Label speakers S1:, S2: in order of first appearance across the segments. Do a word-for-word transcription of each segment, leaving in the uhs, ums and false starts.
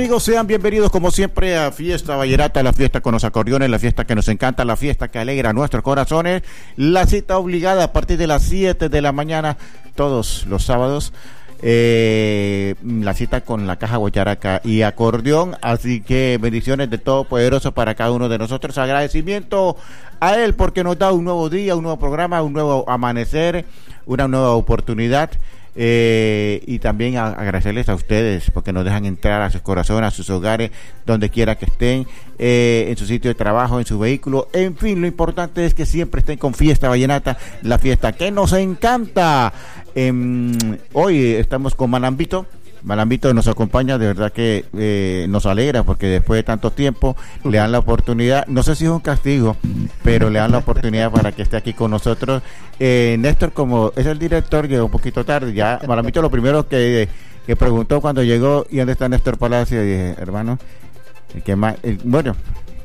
S1: Amigos, sean bienvenidos como siempre a Fiesta Vallenata, la fiesta con los acordeones, la fiesta que nos encanta, la fiesta que alegra nuestros corazones, la cita obligada a partir de las siete de la mañana, todos los sábados, eh, la cita con la caja guacharaca y acordeón, así que bendiciones de Todopoderoso para cada uno de nosotros, agradecimiento a Él porque nos da un nuevo día, un nuevo programa, un nuevo amanecer, una nueva oportunidad. Eh, y también a, agradecerles a ustedes porque nos dejan entrar a sus corazones, a sus hogares, donde quiera que estén, eh, en su sitio de trabajo, en su vehículo, en fin, lo importante es que siempre estén con Fiesta Vallenata, la fiesta que nos encanta. Eh, hoy estamos con Malambito. Malambito nos acompaña, de verdad que eh, nos alegra porque después de tanto tiempo le dan la oportunidad, no sé si es un castigo, pero le dan la oportunidad para que esté aquí con nosotros. Eh, Néstor, como es el director, llegó un poquito tarde, ya Malambito lo primero que, que preguntó cuando llegó, ¿y dónde está Néstor Palacio? Y dije, hermano, ¿qué más? Eh, bueno,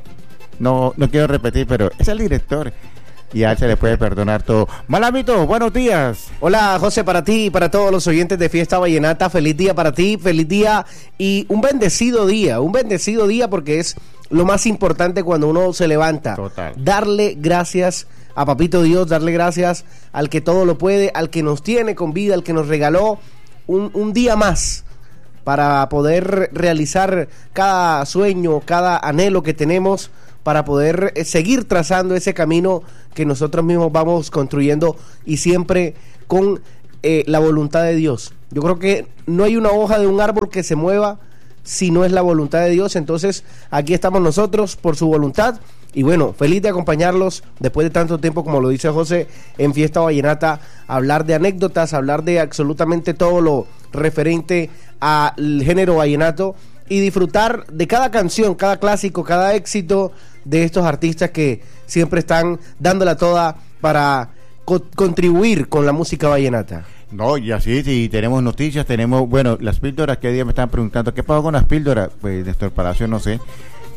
S1: no, no quiero repetir, pero es el director. Y a él se le puede perdonar todo. Malambito, buenos días.
S2: Hola, José, para ti y para todos los oyentes de Fiesta Vallenata, feliz día para ti, feliz día y un bendecido día, un bendecido día porque es lo más importante cuando uno se levanta.
S1: Total.
S2: Darle gracias a Papito Dios, darle gracias al que todo lo puede, al que nos tiene con vida, al que nos regaló un, un día más para poder realizar cada sueño, cada anhelo que tenemos, para poder seguir trazando ese camino que nosotros mismos vamos construyendo y siempre con eh, la voluntad de Dios. Yo creo que no hay una hoja de un árbol que se mueva si no es la voluntad de Dios. Entonces aquí estamos nosotros por su voluntad y bueno, feliz de acompañarlos después de tanto tiempo, como lo dice José, en Fiesta Vallenata, hablar de anécdotas, hablar de absolutamente todo lo referente al género vallenato y disfrutar de cada canción, cada clásico, cada éxito de estos artistas que siempre están dándola toda para co- contribuir con la música vallenata.
S1: No, y así, sí, tenemos noticias, tenemos, bueno, las píldoras, que día me estaban preguntando, ¿qué pasó con las píldoras? Pues, Néstor Palacio, no sé.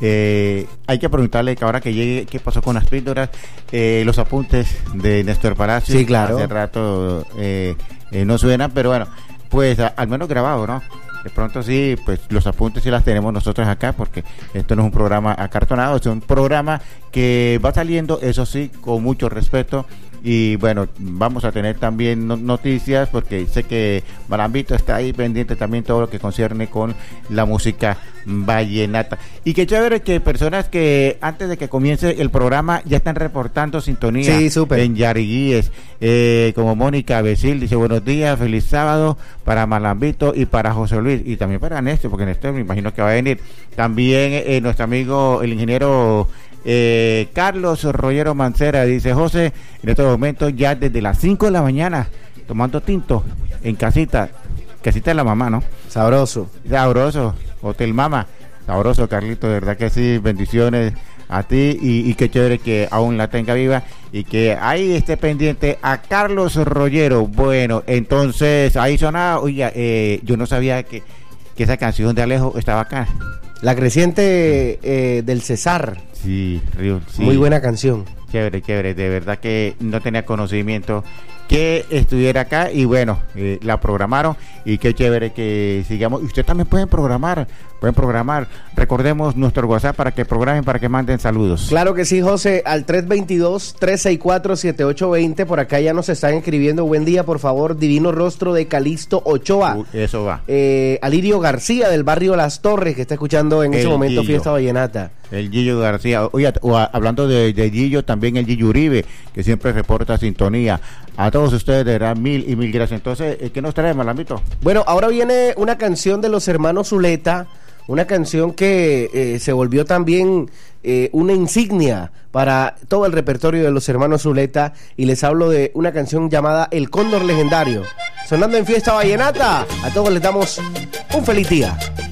S1: Eh, hay que preguntarle que ahora que llegue, ¿qué pasó con las píldoras? Eh, los apuntes de Néstor Palacio.
S2: Sí, claro.
S1: Hace rato eh, eh, no suenan, pero bueno, pues a, al menos grabado, ¿no? De pronto sí, pues los apuntes sí las tenemos nosotros acá, porque esto no es un programa acartonado, es un programa que va saliendo, eso sí, con mucho respeto. Y bueno, vamos a tener también no- noticias, porque sé que Malambito está ahí pendiente también todo lo que concierne con la música vallenata. Y qué chévere que personas que antes de que comience el programa ya están reportando sintonía.
S2: Sí, súper.
S1: En Yariguíes, eh, como Mónica Becil dice buenos días, feliz sábado para Malambito y para José Luis y también para Néstor, porque Néstor me imagino que va a venir. También eh, nuestro amigo el ingeniero Eh, Carlos Rollero Mancera dice, José, en estos momentos ya desde las cinco de la mañana tomando tinto en casita, casita de la mamá, ¿no?
S2: Sabroso.
S1: Sabroso, Hotel Mama, sabroso, Carlito, de verdad que sí, bendiciones a ti y, y qué chévere que aún la tenga viva y que ahí esté pendiente a Carlos Rollero. Bueno, entonces ahí sonaba, oye, eh, yo no sabía que, que esa canción de Alejo estaba acá.
S2: La creciente eh, del César.
S1: Sí, Río, sí.
S2: Muy buena canción.
S1: Chévere, chévere, de verdad que no tenía conocimiento que estuviera acá y bueno, eh, la programaron y qué chévere que sigamos. Y ustedes también pueden programar, pueden programar. Recordemos nuestro WhatsApp para que programen, para que manden saludos.
S2: Claro que sí, José, al tres dos dos, tres seis cuatro, siete ocho dos cero, por acá ya nos están escribiendo, buen día, por favor, Divino Rostro de Calixto Ochoa.
S1: Uh, eso va.
S2: Eh, Alirio García del barrio Las Torres, que está escuchando en
S1: El
S2: ese momento
S1: Gillo.
S2: Fiesta Vallenata.
S1: El Gillo García, oye, o a- hablando de, de Gillo, también el Gillo Uribe, que siempre reporta sintonía. A todos ustedes, de verdad, mil y mil gracias. Entonces, ¿qué nos trae, Malambito?
S2: Bueno, ahora viene una canción de los hermanos Zuleta, una canción que eh, se volvió también eh, una insignia para todo el repertorio de los hermanos Zuleta, y les hablo de una canción llamada El Cóndor Legendario. Sonando en Fiesta Vallenata, a todos les damos un feliz día.